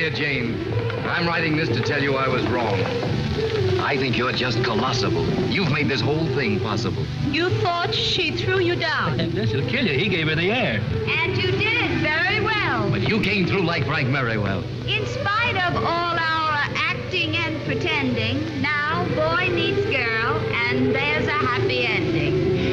dear Jane. I'm writing this to tell you I was wrong. I think you're just colossal. You've made this whole thing possible. You thought she threw you down. This'll kill you. He gave her the air. And you did very well. But you came through like Frank Merriwell. In spite of all our acting and pretending, now boy meets girl, and there's a happy ending.